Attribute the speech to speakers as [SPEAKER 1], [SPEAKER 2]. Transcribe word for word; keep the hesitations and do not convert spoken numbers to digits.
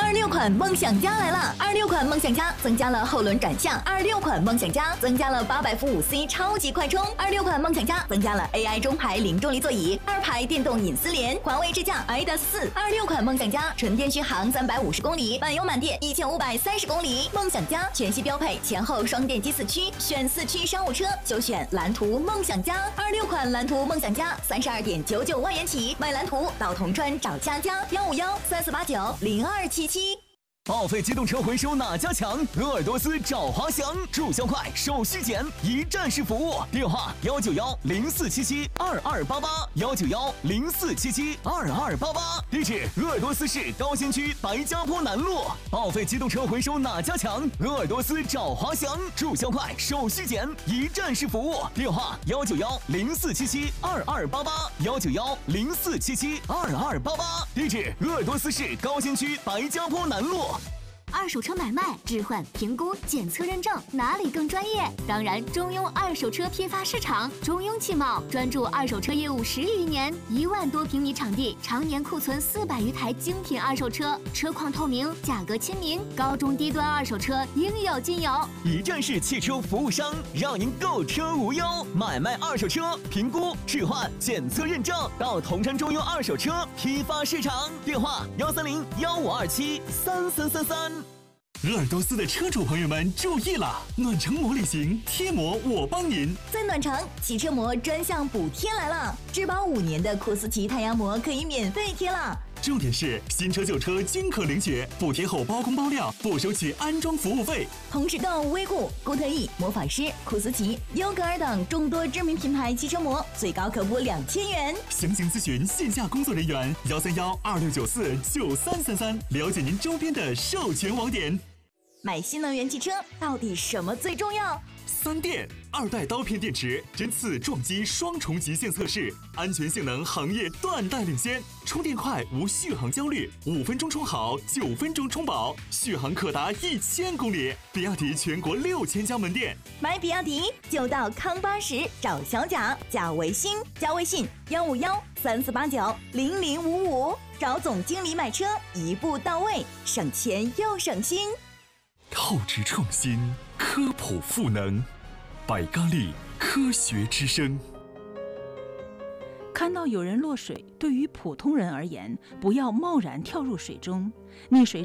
[SPEAKER 1] 二六款梦想家来了！二六款梦想家增加了后轮转向，二六款梦想家增加了八百伏五 C 超级快充，二六款梦想家增加了 A I 中排零重力座椅，二排电动隐私联，环卫智驾 i D A 四。二六款梦想家纯电续航三百五十公里，满油满电一千五百三十公里。梦想家全系标配前后双电机四驱，选四驱商务车就选蓝图梦想家。二六款蓝图梦想家三十二点九九万元起，买蓝图到铜川找佳佳幺五幺三四八九零二七七。
[SPEAKER 2] 报废机动车回收哪家强？鄂尔多斯找华翔，注销快，手续简，一站式服务。电话幺九幺零四七七二二八八幺九幺零四七七二二八八。地址：鄂尔多斯市高新区白家坡南路。报废机动车回收哪家强？鄂尔多斯找华翔，注销快，手续简，一站式服务。电话幺九幺零四七七二二八八幺九幺零四七七二二八八。地址：鄂尔多斯市高新区白家坡南路。
[SPEAKER 3] 二手车买卖、置换、评估、检测认证，哪里更专业？当然，中庸二手车批发市场。中庸汽贸专注二手车业务十余年，一万多平米场地，常年库存四百余台精品二手车，车况透明，价格亲民，高中低端二手车应有尽有。
[SPEAKER 2] 一站式汽车服务商，让您购车无忧。买卖二手车，评估、置换、检测认证，到铜川中庸二手车批发市场。电话幺三零幺五二七三三三三。
[SPEAKER 4] 鄂尔多斯的车主朋友们注意了，暖城膜旅行贴膜我帮您。
[SPEAKER 1] 在暖城，汽车膜专项补贴来了，质保五年的库斯奇太阳膜可以免费贴了。
[SPEAKER 4] 重点是新车旧车均可领取，补贴后包工包料，不收取安装服务费。
[SPEAKER 1] 同时到威固、固特异、魔法师、库斯奇、优格尔等众多知名品牌汽车膜，最高可补两千元。
[SPEAKER 4] 详情咨询线下工作人员幺三幺二六九四九三三三，了解您周边的授权网点。
[SPEAKER 1] 买新能源汽车到底什么最重要？
[SPEAKER 4] 三电二代刀片电池，针刺撞击双重极限测试，安全性能行业断代领先，充电快无续航焦虑，五分钟充好，九分钟充饱，续航可达一千公里。比亚迪全国六千家门店，
[SPEAKER 1] 买比亚迪就到康巴什找小贾，加微信，加微信幺五幺三四八九零零五五，找总经理买车，一步到位，省钱又省心。
[SPEAKER 4] 透支创新，科普赋能，百咖力科学之声。
[SPEAKER 5] 看到有人落水，对于普通人而言，不要贸然跳入水中，溺水